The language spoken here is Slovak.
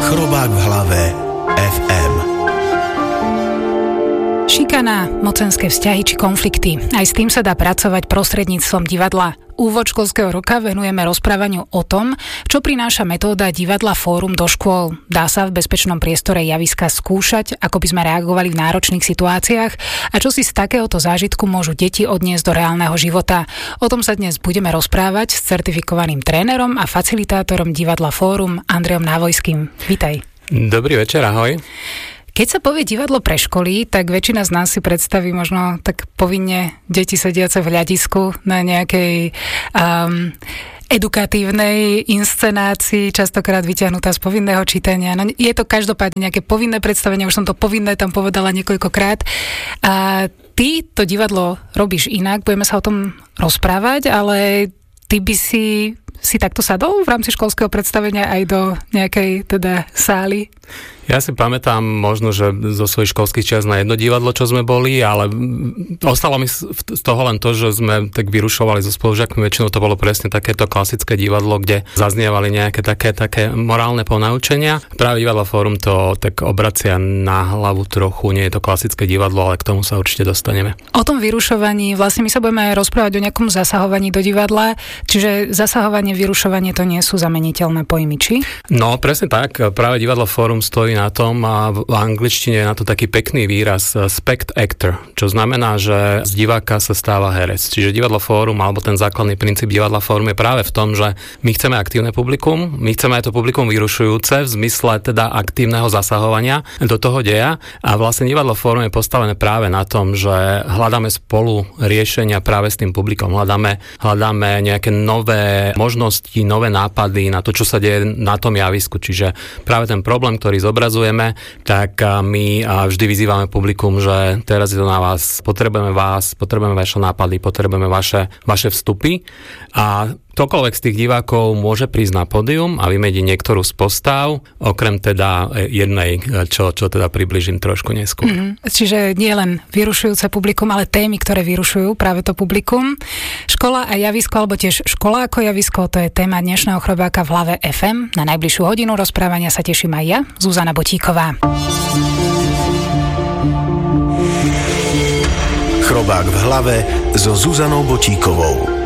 Chrobák v hlave FM. Šikana, mocenské vzťahy či konflikty. Aj s tým sa dá pracovať prostredníctvom divadla. Úvod školského roka venujeme rozprávaniu o tom, čo prináša metóda Divadla Fórum do škôl. Dá sa v bezpečnom priestore javiska skúšať, ako by sme reagovali v náročných situáciách a čo si z takéhoto zážitku môžu deti odniesť do reálneho života. O tom sa dnes budeme rozprávať s certifikovaným trénerom a facilitátorom Divadla Fórum Andrejom Návojským. Vítaj. Dobrý večer, ahoj. Keď sa povie divadlo pre školy, tak väčšina z nás si predstaví možno tak povinne deti sediace v hľadisku na nejakej edukatívnej inscenácii, častokrát vyťahnutá z povinného čítania. No, je to každopádne nejaké povinné predstavenie, už som to povinné tam povedala niekoľkokrát. A ty to divadlo robíš inak, budeme sa o tom rozprávať, ale ty by si takto sadol v rámci školského predstavenia aj do nejakej teda sály? Ja si pamätám možno, že zo svojich školských čias na jedno divadlo, čo sme boli, ale ostalo mi z toho len to, že sme tak vyrušovali so spolužiakmi. Väčšinou to bolo presne takéto klasické divadlo, kde zaznievali nejaké také morálne ponaučenia. Práve Divadlo Fórum to tak obracia na hlavu trochu. Nie je to klasické divadlo, ale k tomu sa určite dostaneme. O tom vyrušovaní, vlastne my sa budeme rozprávať o nejakom zasahovaní do divadla, čiže zasahovanie, vyrušovanie to nie sú zameniteľné pojmy, či? No, presne tak. Práve Divadlo Fórum stojí na tom a v angličtine je na to taký pekný výraz spect actor, čo znamená, že z diváka sa stáva herec. Čiže Divadlo Fórum, alebo ten základný princíp Divadla Fórum je práve v tom, že my chceme aktívne publikum, my chceme aj to publikum vyrušujúce v zmysle teda aktívneho zasahovania do toho deja a vlastne Divadlo Fórum je postavené práve na tom, že hľadáme spolu riešenia práve s tým publikom, hľadáme nejaké nové možnosti, nové nápady na to, čo sa deje na tom javisku. Čiže práve ten problém, ktorý zobrazujeme, tak my vždy vyzývame publikum, že teraz je to na vás, potrebujeme vaše nápady, potrebujeme vaše vstupy a ktokoľvek z tých divákov môže prísť na pódium a vymeniť niektorú z postav, okrem teda jednej, čo teda približím trošku neskôr. Čiže nie len vyrušujúce publikum, ale témy, ktoré vyrušujú práve to publikum. Škola a javisko, alebo tiež škola ako javisko, to je téma dnešného Chrobáka v hlave FM. Na najbližšiu hodinu rozprávania sa teším aj ja, Zuzana Botíková. Chrobák v hlave so Zuzanou Botíkovou.